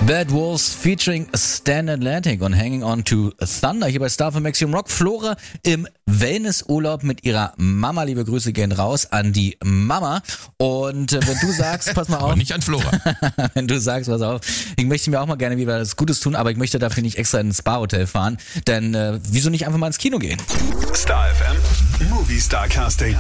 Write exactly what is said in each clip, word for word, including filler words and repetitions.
Bad Wolves featuring Stan Atlantic und Hanging On to Thunder hier bei Star für Maximum Rock. Flora im Wellnessurlaub mit ihrer Mama. Liebe Grüße gehen raus an die Mama. Und äh, wenn du sagst, pass mal auf. Aber nicht an Flora. Wenn du sagst, pass auf, ich möchte mir auch mal gerne wieder was Gutes tun, aber ich möchte dafür nicht extra ins Spa-Hotel fahren. Denn äh, wieso nicht einfach mal ins Kino gehen? Star F M, Movie Star Casting.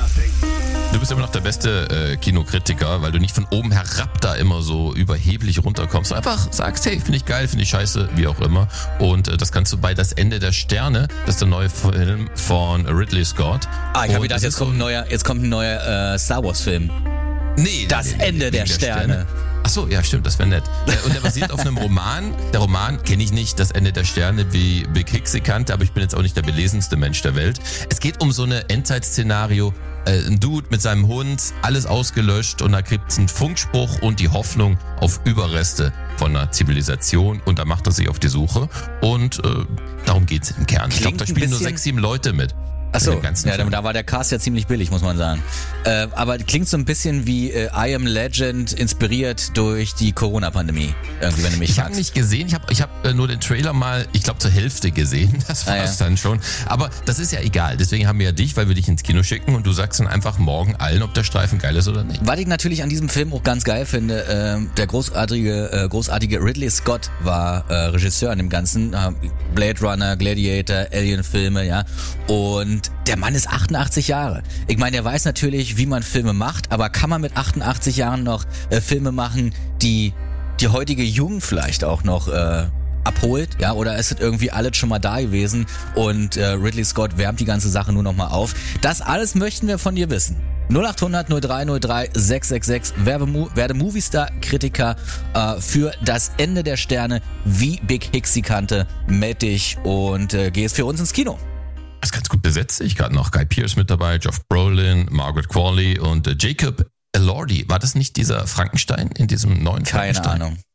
Du bist immer noch der beste äh, Kinokritiker, weil du nicht von oben herab da immer so überheblich runterkommst. Du einfach sagst, hey, finde ich geil, finde ich scheiße, wie auch immer. Und äh, das kannst du bei Das Ende der Sterne, das ist der neue Film von Ridley Scott. Ah, ich habe gedacht, das jetzt ist kommt ein so- neuer, jetzt kommt ein neuer äh, Star Wars Film. Nee, Das nee, nee, Ende nee, der wegen Sterne. Ach so, ja, stimmt, das wäre nett. Äh, Und der basiert auf einem Roman. Der Roman kenne ich nicht, Das Ende der Sterne, wie Big Hicksy kannte, aber ich bin jetzt auch nicht der belesenste Mensch der Welt. Es geht um so eine Endzeitszenario. Äh, ein Dude mit seinem Hund, alles ausgelöscht und da gibt es einen Funkspruch und die Hoffnung auf Überreste von einer Zivilisation und da macht er sich auf die Suche und äh, darum geht's im Kern. Ich glaube, Klingt da ein spielen nur bisschen- sechs, sieben Leute mit. Achso, in dem ganzen ja, Film. da war der Cast ja ziemlich billig, muss man sagen. Äh, aber klingt so ein bisschen wie äh, I Am Legend, inspiriert durch die Corona-Pandemie. Irgendwie, wenn du mich Ich habe fragst. nicht gesehen, ich habe ich hab äh, nur den Trailer mal, ich glaube zur Hälfte gesehen, das Ah, war's ja. dann schon. Aber das ist ja egal, deswegen haben wir ja dich, weil wir dich ins Kino schicken und du sagst dann einfach morgen allen, ob der Streifen geil ist oder nicht. Was ich natürlich an diesem Film auch ganz geil finde, äh, der großartige, äh, großartige Ridley Scott war äh, Regisseur an dem Ganzen. Äh, Blade Runner, Gladiator, Alien-Filme, ja. Und der Mann ist achtundachtzig Jahre. Ich meine, der weiß natürlich, wie man Filme macht, aber kann man mit achtundachtzig Jahren noch äh, Filme machen, die die heutige Jugend vielleicht auch noch äh, abholt, ja, oder ist es irgendwie alles schon mal da gewesen und äh, Ridley Scott wärmt die ganze Sache nur noch mal auf. Das alles möchten wir von dir wissen. null acht hundert null drei null drei sechs sechs sechs, werde, Mo- werde Movistar-Kritiker äh, für Das Ende der Sterne, wie Big Hicksy kannte, meld dich und äh, geh jetzt für uns ins Kino. Das ist ganz gut besetzt, sehe ich gerade noch. Guy Pearce mit dabei, Geoff Brolin, Margaret Qualley und äh, Jacob Elordi. War das nicht dieser Frankenstein in diesem neuen Keine Frankenstein? Ahnung.